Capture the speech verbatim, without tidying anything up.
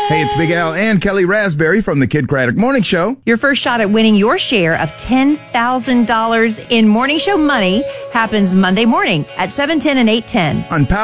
Hey, it's Big Al and Kelly Raspberry from the Kid Craddock Morning Show. Your first shot at winning your share of ten thousand dollars in Morning Show money happens Monday morning at seven ten and eight ten. On Power